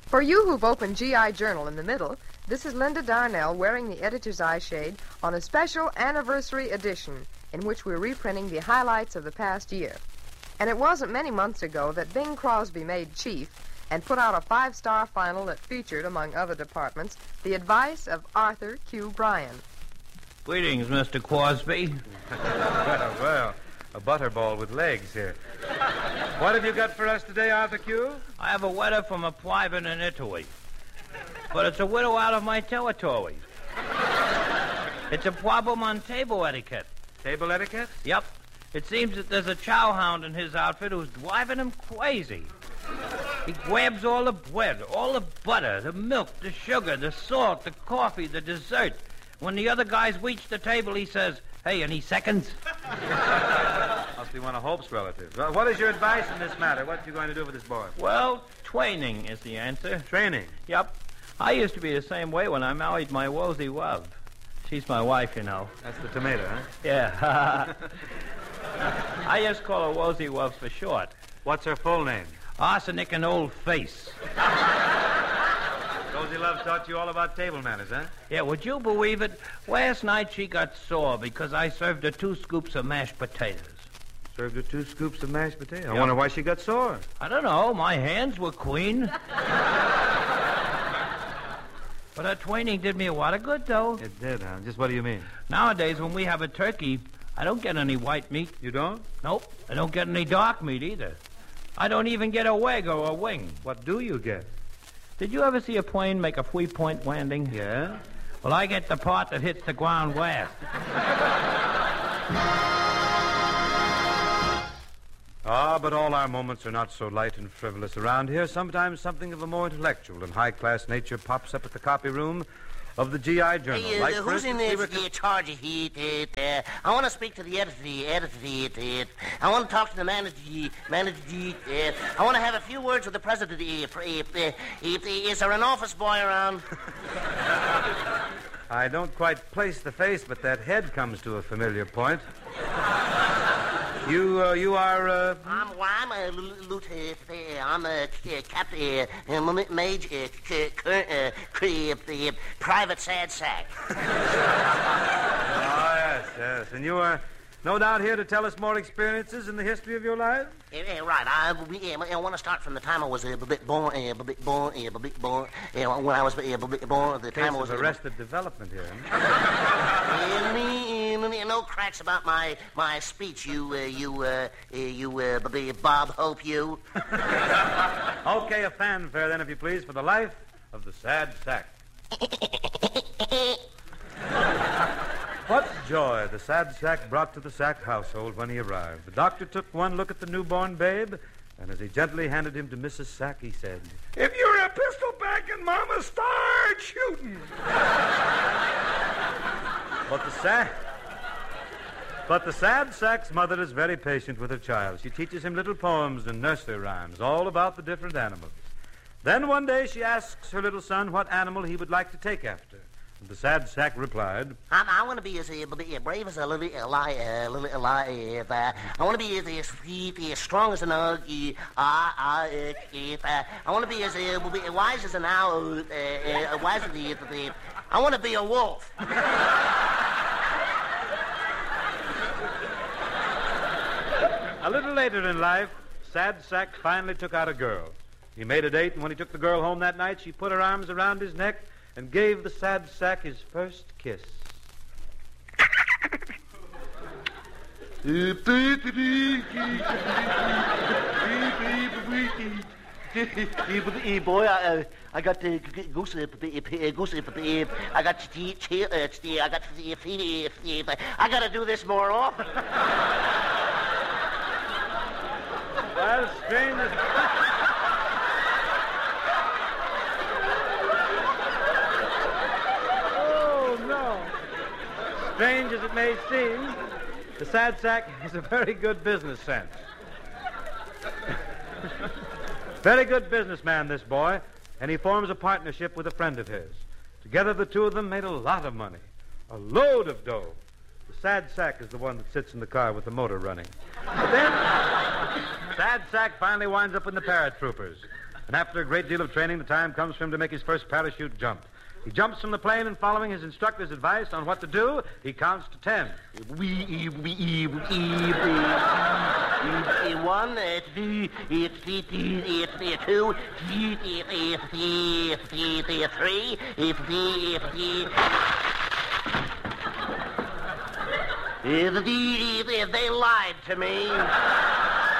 For you who've opened G.I. Journal in the middle, this is Linda Darnell wearing the editor's eye shade on a special anniversary edition in which we're reprinting the highlights of the past year. And it wasn't many months ago that Bing Crosby made chief and put out a 5-star final that featured, among other departments, the advice of Arthur Q. Bryan. Greetings, Mr. Crosby. Well, a butterball with legs here. What have you got for us today, Arthur Q? I have a letter from a private in Italy. But it's a widow out of my territory. It's a problem on table etiquette. Table etiquette? Yep. It seems that there's a chowhound in his outfit who's driving him crazy. He grabs all the bread, all the butter, the milk, the sugar, the salt, the coffee, the dessert. When the other guys reach the table, he says, "Hey, any seconds?" Must be one of Hope's relatives. Well, what is your advice in this matter? What are you going to do for this boy? Well, training is the answer. Training? Yep. I used to be the same way when I married my Rosie Love. She's my wife, you know. That's the tomato, huh? Yeah. I just call her Rosie Love for short. What's her full name? Arsenic and Old Face. Rosie Love taught you all about table manners, huh? Yeah, would you believe it? Last night she got sore because I served her 2 scoops of mashed potatoes. Served her 2 scoops of mashed potato. I Yep. wonder why she got sore. I don't know. My hands were clean. But her training did me a lot of good, though. It did, huh? Just what do you mean? Nowadays, when we have a turkey, I don't get any white meat. You don't? Nope. I don't get any dark meat either. I don't even get a leg or a wing. What do you get? Did you ever see a plane make a 3-point landing? Yeah? Well, I get the part that hits the ground last. But all our moments are not so light and frivolous around here. Sometimes something of a more intellectual and high-class nature pops up at the copy room of the G.I. Journal. Hey, Like, for who's in instance, there charge of heat? I want to speak to the editor. I want to talk to the manager. I want to have a few words with the president. Is there an office boy around? I don't quite place the face, but that head comes to a familiar point. You are, I'm a lieutenant. I'm a captain, major, private sad sack. yes. And you are no doubt here to tell us more experiences in the history of your life? Right. I want to start from the time I was a bit born. When I was born, the time I was arrested development here. No cracks about my speech. Bob Hope, you. Okay, a fanfare then, if you please, for the life of the sad sack. What joy the sad sack brought to the Sack household when he arrived. The doctor took one look at the newborn babe, and as he gently handed him to Mrs. Sack, he said, "If you're a pistol backing, Mama, start shooting." But the sad sack's mother is very patient with her child. She teaches him little poems and nursery rhymes, all about the different animals. Then one day she asks her little son what animal he would like to take after. And the sad sack replied, I want to be as brave as a lion. I want to be as strong as an owl. I want to be as wise as an owl. I want to be a wolf. A little later in life, Sad Sack finally took out a girl. He made a date, and when he took the girl home that night, she put her arms around his neck and gave the Sad Sack his first kiss. Hey, boy, I got the goose. I got to do this more often. Well, strange as... Oh, no. Strange as it may seem, the Sad Sack has a very good business sense. Very good businessman, this boy, and he forms a partnership with a friend of his. Together, the two of them made a lot of money, a load of dough. The Sad Sack is the one that sits in the car with the motor running. But then, Sad Sack finally winds up in the paratroopers. And after a great deal of training, the time comes for him to make his first parachute jump. He jumps from the plane, and following his instructor's advice on what to do, he counts to 10. 1, 2, 3. They lied to me.